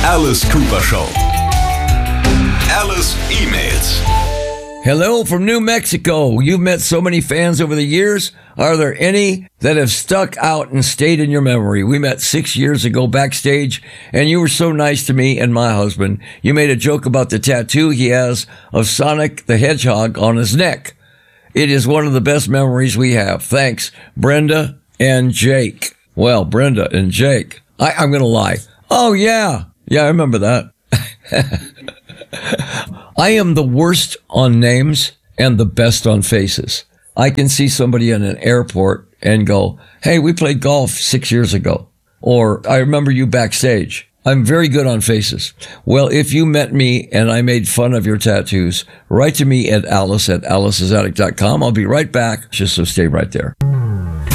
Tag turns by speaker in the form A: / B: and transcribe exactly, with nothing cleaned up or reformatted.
A: Alice Cooper Show. Alice emails.
B: Hello from New Mexico. You've met so many fans over the years. Are there any that have stuck out and stayed in your memory? We met six years ago backstage, and you were so nice to me and my husband. You made a joke about the tattoo he has of Sonic the Hedgehog on his neck. It is one of the best memories we have. Thanks, Brenda and Jake. Well, Brenda and Jake. I, I'm going to lie. Oh, yeah. Yeah, I remember that. I am the worst on names and the best on faces. I can see somebody in an airport and go, hey, we played golf six years ago. Or I remember you backstage. I'm very good on faces. Well, if you met me and I made fun of your tattoos, write to me at alice at alicesaddict dot com. I'll be right back. Just so stay right there.